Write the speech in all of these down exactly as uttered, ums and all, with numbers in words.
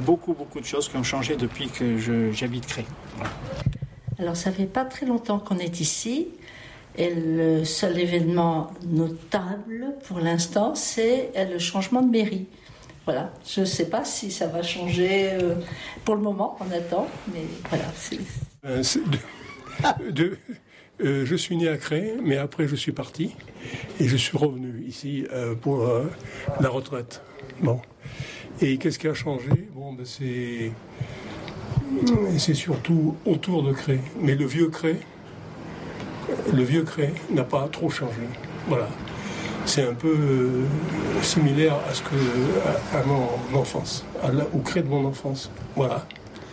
beaucoup, beaucoup de choses qui ont changé depuis que je, j'habite Cré. Voilà. Alors, ça fait pas très longtemps qu'on est ici. Et le seul événement notable pour l'instant, c'est le changement de mairie. Voilà, je ne sais pas si ça va changer euh, pour le moment, on attend, mais voilà. C'est... Euh, c'est de, de, euh, je suis né à Cré, mais après je suis parti et je suis revenu ici euh, pour euh, la retraite. Bon. Et qu'est-ce qui a changé? Bon, ben c'est, c'est surtout autour de Cré. Mais le vieux Cré, le vieux Cré n'a pas trop changé. Voilà. C'est un peu euh, similaire à ce que à, à mon enfance, à la, au Cré de mon enfance. Voilà.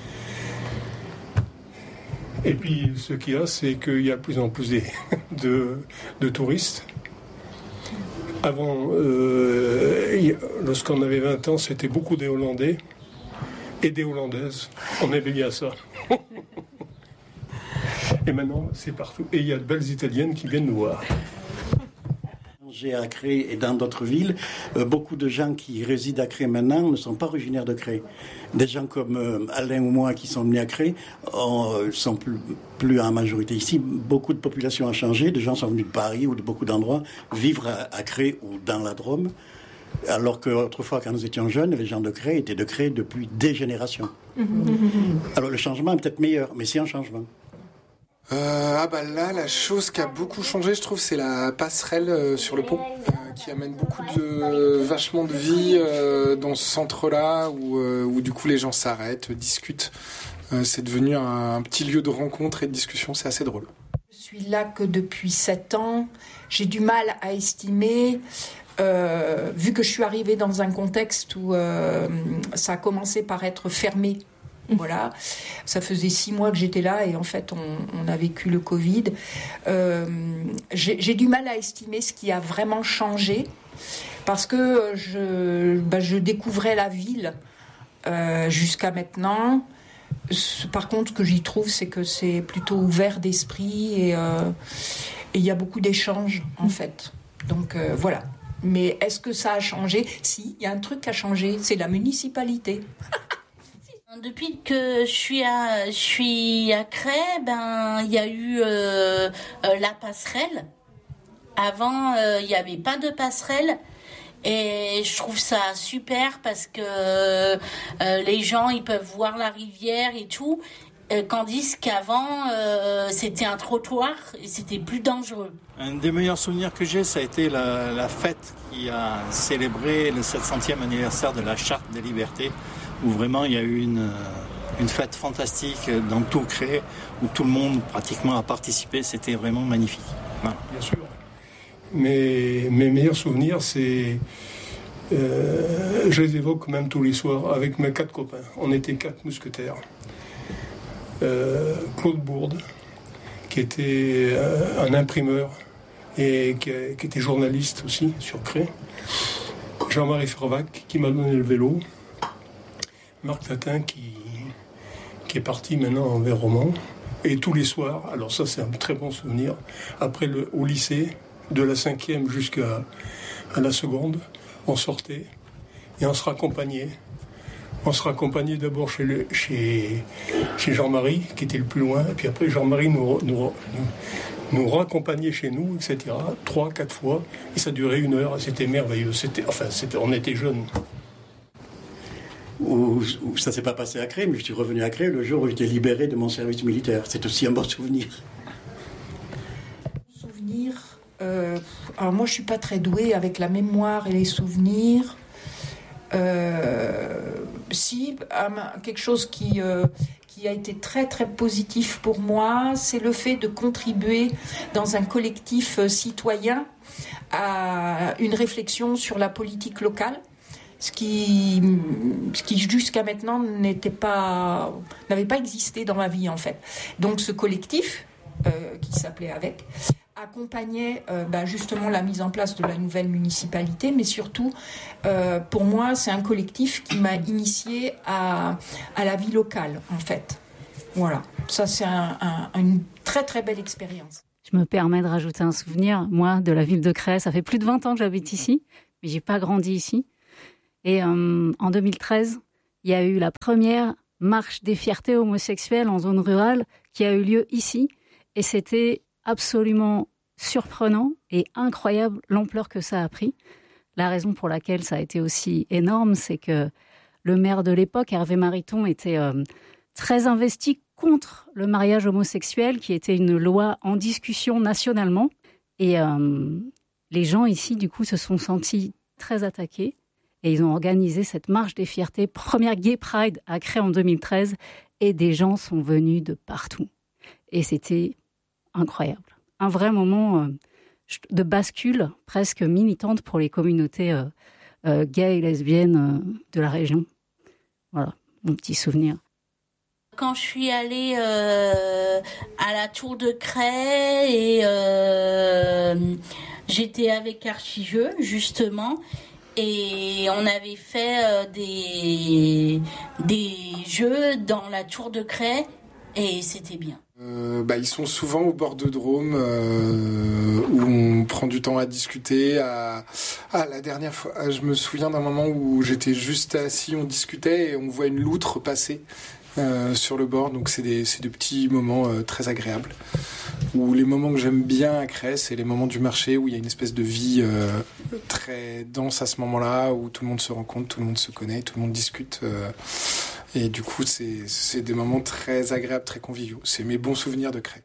Et puis ce qu'il y a, c'est qu'il y a de plus en plus de, de, de touristes. Avant, euh, lorsqu'on avait vingt ans, c'était beaucoup des Hollandais et des Hollandaises. On aimait bien ça. Et maintenant, c'est partout. Et il y a de belles Italiennes qui viennent nous voir. J'ai à Cré et dans d'autres villes, euh, beaucoup de gens qui résident à Cré maintenant ne sont pas originaires de Cré. Des gens comme euh, Alain ou moi qui sont venus à Cré ne sont plus, plus en majorité ici. Beaucoup de population a changé. Des gens sont venus de Paris ou de beaucoup d'endroits vivre à, à Cré ou dans la Drôme. Alors qu'autrefois, quand nous étions jeunes, les gens de Cré étaient de Cré depuis des générations. Alors le changement est peut-être meilleur, mais c'est un changement. Euh, ah bah là, la chose qui a beaucoup changé, je trouve, c'est la passerelle euh, sur le pont, euh, qui amène beaucoup de vachement de vie euh, dans ce centre-là, où, euh, où du coup les gens s'arrêtent, discutent. Euh, c'est devenu un, un petit lieu de rencontre et de discussion, c'est assez drôle. Je suis là que depuis sept ans. J'ai du mal à estimer, euh, vu que je suis arrivée dans un contexte où euh, ça a commencé par être fermé. Voilà, ça faisait six mois que j'étais là et en fait on, on a vécu le Covid. Euh, j'ai, j'ai du mal à estimer ce qui a vraiment changé parce que je, bah, je découvrais la ville euh, jusqu'à maintenant. Par contre, ce que j'y trouve, c'est que c'est plutôt ouvert d'esprit et il euh, y a beaucoup d'échanges en fait. Donc euh, voilà. Mais est-ce que ça a changé? Si, il y a un truc qui a changé, c'est la municipalité. Depuis que je suis à, je suis à Cré, ben il y a eu euh, euh, la passerelle. Avant, il euh, n'y avait pas de passerelle. Et je trouve ça super parce que euh, les gens ils peuvent voir la rivière et tout. Tandis qu'avant, euh, c'était un trottoir et c'était plus dangereux. Un des meilleurs souvenirs que j'ai, ça a été la, la fête qui a célébré le sept centième anniversaire de la Charte des Libertés, où vraiment il y a eu une, une fête fantastique dans tout Cré, où tout le monde pratiquement a participé. C'était vraiment magnifique. Voilà. Bien sûr. Mais mes meilleurs souvenirs, c'est... Euh, je les évoque même tous les soirs avec mes quatre copains. On était quatre mousquetaires. Euh, Claude Bourde, qui était euh, un imprimeur et qui, a, qui était journaliste aussi sur Cré. Jean-Marie Fervac, qui m'a donné le vélo. Marc Tatin, qui, qui est parti maintenant vers Romans. Et tous les soirs, alors ça c'est un très bon souvenir, après le, au lycée, de la cinquième jusqu'à à la seconde, on sortait et on se raccompagnait. On se raccompagnait d'abord chez, le, chez, chez Jean-Marie, qui était le plus loin, et puis après Jean-Marie nous, nous, nous, nous raccompagnait chez nous, et cetera. Trois, quatre fois, et ça durait une heure, et c'était merveilleux. C'était, enfin, c'était, on était jeunes. Où, où ça ne s'est pas passé à Cré, mais je suis revenu à Cré le jour où j'étais libéré de mon service militaire. C'est aussi un bon souvenir. Souvenir, euh, alors moi je ne suis pas très douée avec la mémoire et les souvenirs. Euh, si, quelque chose qui, euh, qui a été très très positif pour moi, c'est le fait de contribuer dans un collectif citoyen à une réflexion sur la politique locale, ce qui, ce qui jusqu'à maintenant n'était pas, n'avait pas existé dans ma vie en fait. Donc ce collectif, euh, qui s'appelait Avec, accompagnait euh, bah, justement la mise en place de la nouvelle municipalité, mais surtout, euh, pour moi, c'est un collectif qui m'a initiée à, à la vie locale, en fait. Voilà, ça c'est un, un, une très très belle expérience. Je me permets de rajouter un souvenir, moi, de la ville de Cré. Ça fait plus de vingt ans que j'habite ici, mais j'ai pas grandi ici. Et euh, en deux mille treize, il y a eu la première marche des fiertés homosexuelles en zone rurale qui a eu lieu ici. Et c'était absolument surprenant et incroyable l'ampleur que ça a pris. La raison pour laquelle ça a été aussi énorme, c'est que le maire de l'époque, Hervé Mariton, était euh, très investi contre le mariage homosexuel, qui était une loi en discussion nationalement. Et euh, les gens ici, du coup, se sont sentis très attaqués. Et ils ont organisé cette marche des fiertés, première Gay Pride à Cré en deux mille treize. Et des gens sont venus de partout. Et c'était incroyable. Un vrai moment euh, de bascule presque militante pour les communautés euh, euh, gays et lesbiennes euh, de la région. Voilà, mon petit souvenir. Quand je suis allée euh, à la Tour de Cray et euh, j'étais avec Archijeux, justement, et on avait fait euh, des, des jeux dans la Tour de Cray et c'était bien. Euh, bah, ils sont souvent au bord de Drôme euh, où on prend du temps à discuter. À... Ah, la dernière fois, je me souviens d'un moment où j'étais juste assis, on discutait et on voit une loutre passer euh, sur le bord. Donc c'est des, c'est des petits moments euh, très agréables. Ou les moments que j'aime bien à Cray, c'est les moments du marché où il y a une espèce de vie euh, très dense à ce moment-là, où tout le monde se rencontre, tout le monde se connaît, tout le monde discute. Euh, Et du coup, c'est, c'est des moments très agréables, très conviviaux. C'est mes bons souvenirs de Cray.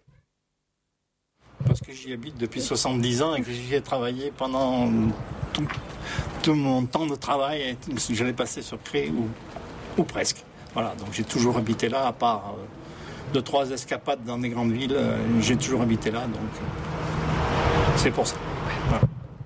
Parce que j'y habite depuis soixante-dix ans et que j'y ai travaillé pendant tout, tout mon temps de travail. Et je l'ai passé sur Cray ou, ou presque. Voilà, donc j'ai toujours habité là, à part euh, deux, trois escapades dans des grandes villes. Euh, j'ai toujours habité là, donc euh, c'est pour ça. Voilà.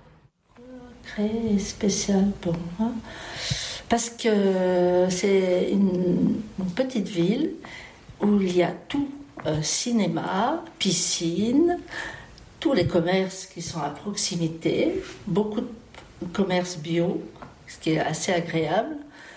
Cray est spécial pour moi. Parce que c'est une, une petite ville où il y a tout, euh, cinéma, piscine, tous les commerces qui sont à proximité, beaucoup de commerces bio, ce qui est assez agréable,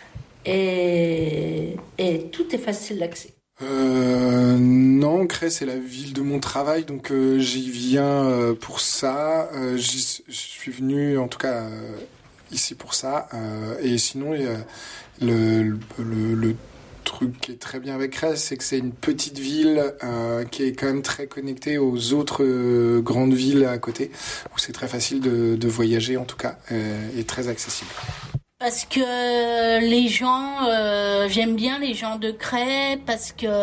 et, et tout est facile d'accès. Euh, non, Cray, c'est la ville de mon travail, donc euh, j'y viens euh, pour ça. Euh, j'y, je suis venu, en tout cas... Euh, ici pour ça, euh, et sinon il y a le, le, le truc qui est très bien avec Cray, c'est que c'est une petite ville euh, qui est quand même très connectée aux autres euh, grandes villes à côté, où c'est très facile de, de voyager en tout cas, euh, et très accessible. Parce que les gens, euh, j'aime bien les gens de Cray, parce que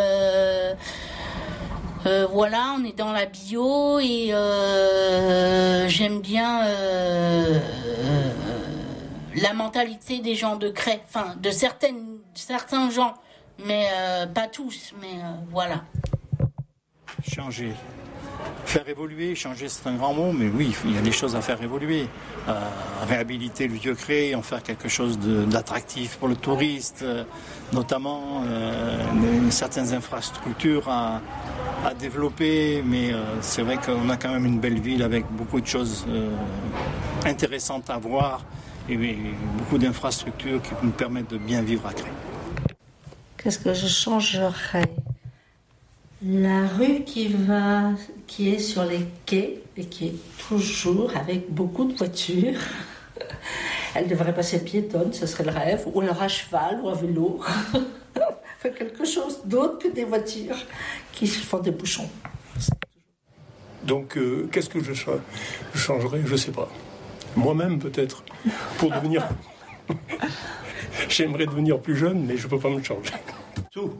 euh, voilà, on est dans la bio et euh, j'aime bien euh, euh, la mentalité des gens de Cray, enfin de certaines, certains gens, mais euh, pas tous, mais euh, voilà. Changer, faire évoluer, changer c'est un grand mot, mais oui, il y a des choses à faire évoluer. Euh, réhabiliter le vieux Cray, en faire quelque chose de, d'attractif pour le touriste, euh, notamment euh, des, certaines infrastructures à, à développer, mais euh, c'est vrai qu'on a quand même une belle ville avec beaucoup de choses euh, intéressantes à voir. Et beaucoup d'infrastructures qui nous permettent de bien vivre à Cray. Qu'est-ce que je changerais ? La rue qui va, qui est sur les quais et qui est toujours avec beaucoup de voitures. Elle devrait passer piétonne, ce serait le rêve, ou alors à cheval ou à vélo. Enfin, quelque chose d'autre que des voitures qui se font des bouchons. Donc, euh, qu'est-ce que je, cha- je changerais ? Je ne sais pas. Moi-même, peut-être, pour devenir... J'aimerais devenir plus jeune, mais je ne peux pas me changer. Tout.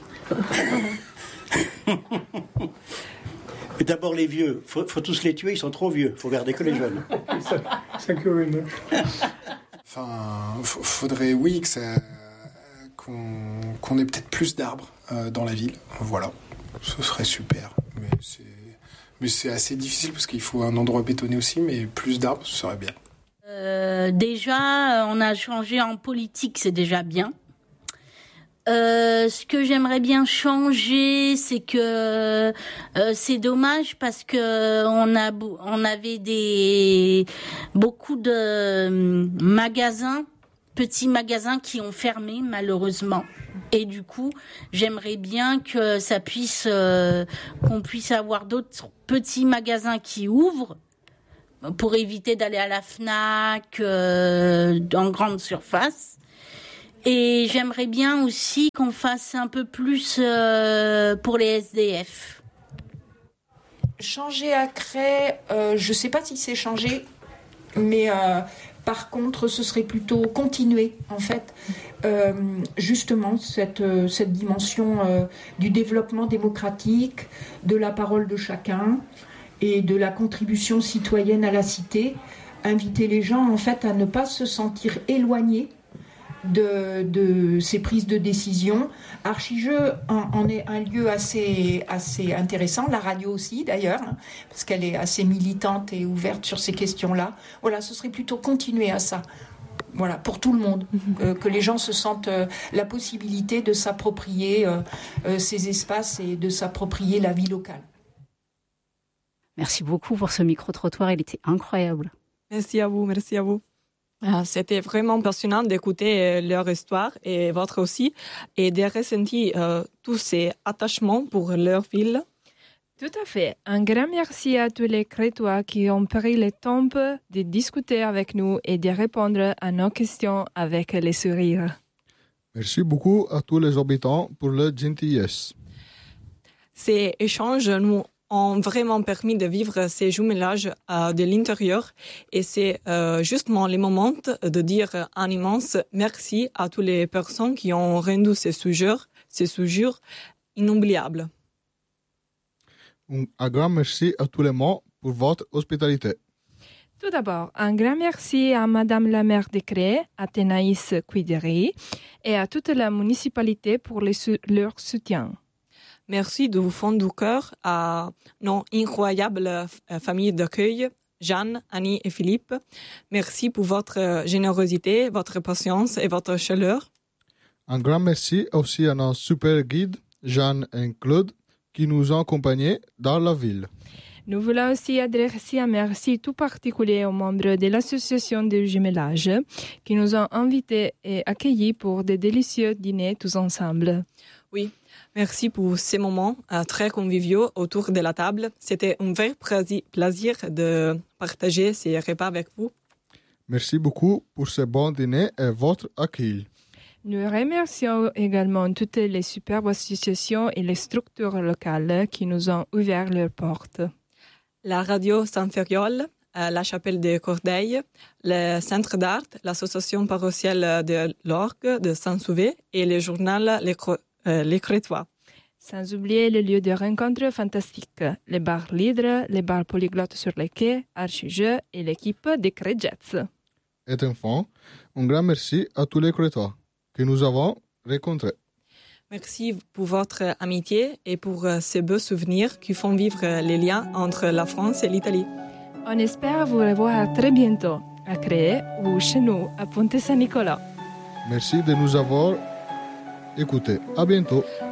Et d'abord les vieux. Il faut, faut tous les tuer, ils sont trop vieux. Il faut garder que les jeunes. ça, ça cure une... Enfin, f- faudrait, oui, que ça, qu'on, qu'on ait peut-être plus d'arbres euh, dans la ville. Voilà, ce serait super. Mais c'est... Mais c'est assez difficile parce qu'il faut un endroit bétonné aussi, mais plus d'arbres, ce serait bien. Euh, déjà, on a changé en politique, c'est déjà bien. Euh, ce que j'aimerais bien changer, c'est que euh, c'est dommage parce que on a on avait des beaucoup de magasins, petits magasins qui ont fermé malheureusement. Et du coup, j'aimerais bien que ça puisse, euh, qu'on puisse avoir d'autres petits magasins qui ouvrent pour éviter d'aller à la Fnac, euh, en grande surface. Et j'aimerais bien aussi qu'on fasse un peu plus euh, pour les S D F. Changer à Cray, euh, je ne sais pas si c'est changé, mais euh, par contre, ce serait plutôt continuer, en fait, euh, justement, cette, cette dimension euh, du développement démocratique, de la parole de chacun et de la contribution citoyenne à la cité. Inviter les gens, en fait, à ne pas se sentir éloignés de, de ces prises de décision. Archijeux en, en est un lieu assez, assez intéressant, la radio aussi d'ailleurs, hein, parce qu'elle est assez militante et ouverte sur ces questions-là. Voilà, ce serait plutôt continuer à ça. Voilà, pour tout le monde, euh, que les gens se sentent euh, la possibilité de s'approprier euh, euh, ces espaces et de s'approprier la vie locale. Merci beaucoup pour ce micro-trottoir, il était incroyable. Merci à vous, merci à vous. C'était vraiment passionnant d'écouter leur histoire et votre aussi, et de ressentir euh, tous ces attachements pour leur ville. Tout à fait. Un grand merci à tous les Crétois qui ont pris le temps de discuter avec nous et de répondre à nos questions avec les sourires. Merci beaucoup à tous les habitants pour leur gentillesse. Ces échanges nous ont vraiment permis de vivre ces jumelages euh, de l'intérieur, et c'est euh, justement le moment de dire un immense merci à toutes les personnes qui ont rendu ces séjours, ces séjours inoubliables. Un grand merci à tous les membres pour votre hospitalité. Tout d'abord, un grand merci à Madame la maire de Cray, Athénaïs Cuideri, et à toute la municipalité pour les, leur soutien. Merci du fond du cœur à nos incroyables familles d'accueil, Jeanne, Annie et Philippe. Merci pour votre générosité, votre patience et votre chaleur. Un grand merci aussi à nos super guides, Jeanne et Claude, qui nous ont accompagnés dans la ville. Nous voulons aussi adresser un merci tout particulier aux membres de l'association de jumelage qui nous ont invités et accueillis pour de délicieux dîners tous ensemble. Oui, merci pour ces moments euh, très conviviaux autour de la table. C'était un vrai plaisir de partager ces repas avec vous. Merci beaucoup pour ce bon dîner et votre accueil. Nous remercions également toutes les superbes associations et les structures locales qui nous ont ouvert leurs portes. La radio Saint-Ferriol, euh, la chapelle de Cordeilles, le centre d'art, l'association paroissiale de l'Orgue de Saint-Souvé et le journal Les, Cro- euh, Les Crétois. Sans oublier le lieu de rencontre fantastique, les bars Lidre, les bars polyglottes sur les quais, Archijeux et l'équipe des Cray Jets. Et enfin, un grand merci à tous les Crétois que nous avons rencontrés. Merci pour votre amitié et pour ces beaux souvenirs qui font vivre les liens entre la France et l'Italie. On espère vous revoir très bientôt à Cray ou chez nous à Ponte Saint-Nicolas. Merci de nous avoir écoutés. À bientôt.